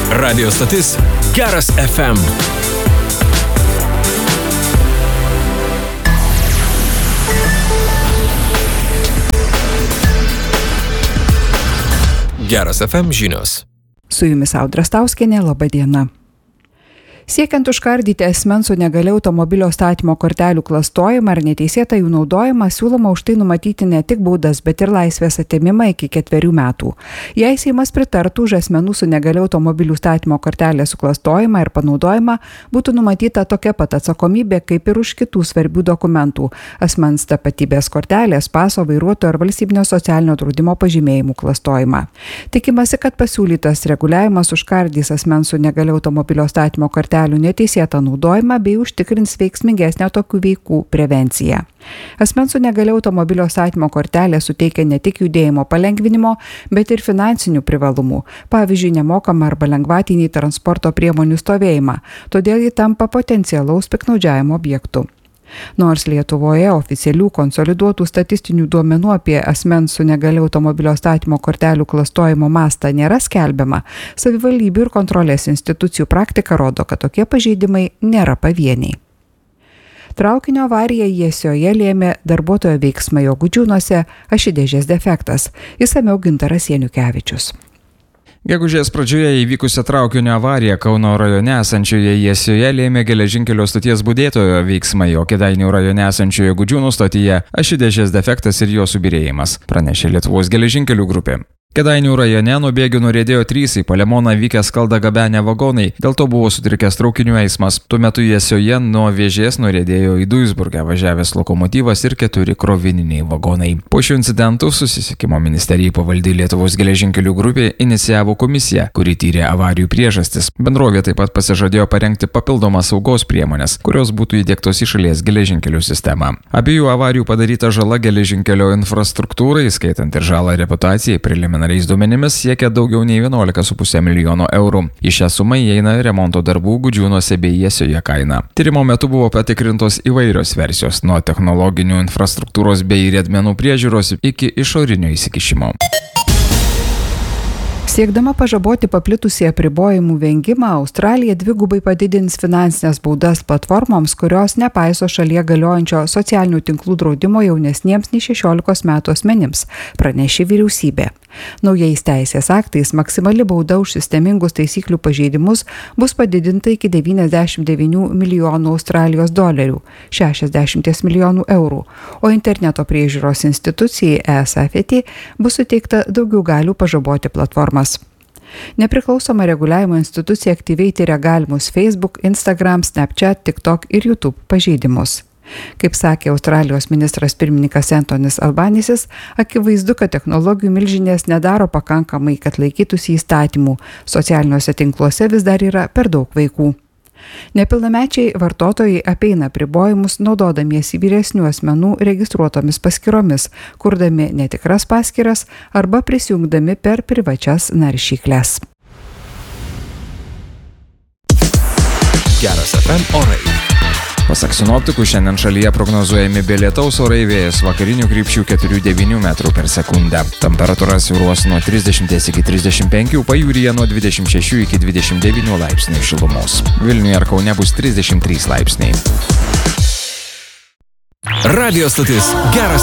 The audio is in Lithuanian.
Radio stotis Geras FM. Geras FM žinios. Su jumis Audra Stauskienė, laba diena. Siekiant užkardyti asmens su negalia automobilio statymo kortelių klastojimą ar neteisėtą jų naudojimą, siūloma už tai numatyti ne tik baudas, bet ir laisvės atėmimą iki 4 metų. Jei Seimas pritartų, už asmenų su negalia automobilių statymo kortelės suklastojimą ir panaudojimą būtų numatyta tokia pat atsakomybė kaip ir už kitų svarbių dokumentų - asmens tapatybės kortelės, paso, vairuotojo ar valstybinio socialinio draudimo pažymėjimų klastojimą. Tikimasi, kad pasiūlytas reguliavimas užkardys asmens su negalia automobilio statymo kortelės neteisėtą naudojimą bei užtikrins veiksmingesnę tokių veikų prevenciją. Asmens su negalia automobilio statymo kortelė suteikia ne tik judėjimo palengvinimo, bet ir finansinių privalumų, pavyzdžiui, nemokamą arba lengvatinį transporto priemonių stovėjimą, todėl ji tampa potencialaus piktnaudžiavimo objektu. Nors Lietuvoje oficialių konsoliduotų statistinių duomenų apie asmens su negalia automobilio statymo kortelių klastojimo mastą nėra skelbiama, savivaldybių ir kontrolės institucijų praktika rodo, kad tokie pažeidimai nėra pavieniai. Traukinio avariją Jesioje lėmė darbuotojo veiksmai, o Gudžiūnuose ašidėžės defektas. Išsamiau Gintaras Janukevičius. Gegužės pradžioje įvykusią traukinio avariją Kauno rajone esančioje Jesioje lėmė geležinkelio stoties budėtojo veiksmai, o Kėdainių rajone esančioje Gudžiūnų stotyje ašidėžės defektas ir jo subyrėjimas, pranešė Lietuvos geležinkelių grupė. Kėdainių rajone nuo bėgių nuriedėjo 3 į Palemoną vykę skaldą gabenę vagonai, dėl to buvo sutrikęs traukinių eismas. Tuo metu Jesioje nuo Vėžės nuriedėjo į Duisburgą važiavęs lokomotyvas ir 4 krovininiai vagonai. Po šių incidentų Susisiekimo ministerijai pavaldi Lietuvos geležinkelių grupė inicijavo komisiją, kuri tyrė avarijų priežastis. Bendrovė taip pat pasižadėjo parengti papildomas saugos priemonės, kurios būtų įdiegtos į šalies geležinkelių sistemą. Abiejų avarijų padaryta žala geležinkelio infrastruktūrai, skaitant ir žalą reputacijai, preliminariais duomenimis siekia daugiau nei 11,5 milijono eurų. Į šią sumą įeina remonto darbų Gudžiūnuose bei Jesioje kaina. Tyrimo metu buvo patikrintos įvairios versijos, nuo technologinių infrastruktūros bei riedmenų priežiūros iki išorinio įsikišimo. Siekdama pažaboti paplitusį apribojimų vengimą, Australija dvigubai padidins finansinės baudas platformoms, kurios nepaiso šalyje galiojančio socialinių tinklų draudimo jaunesniems nei 16 metų asmenims, pranešė vyriausybė. Naujais teisės aktais maksimali bauda už sistemingus taisyklių pažeidimus bus padidinta iki 99 milijonų Australijos dolerių, 60 milijonų eurų, o interneto priežiūros institucijai ESFT bus suteikta daugiau galių pažaboti platformas. Nepriklausoma reguliavimo institucija aktyviai tyria galimus Facebook, Instagram, Snapchat, TikTok ir YouTube pažeidimus. Kaip sakė Australijos ministras pirmininkas Antonis Albanisis, akivaizdu, kad technologijų milžinės nedaro pakankamai, kad laikytųsi įstatymų. Socialiniuose tinkluose vis dar yra per daug vaikų. Nepilnamečiai vartotojai apeina apribojimus naudodamiesi vyresnių asmenų registruotomis paskyromis, kurdami netikras paskyras arba prisijungdami per privačias naršykles. Geras FM orai. Pasak sinoptikų, šiandien šalyje prognozuojami be lietaus orai, vėjas vakarinių krypčių 4–9 metrų per sekundę. Temperatūra svyruos nuo 30 iki 35, pajūryje nuo 26 iki 29 laipsnių šilumos. Vilniuje ir Kaune bus 33 laipsniai. Radio stotis Geras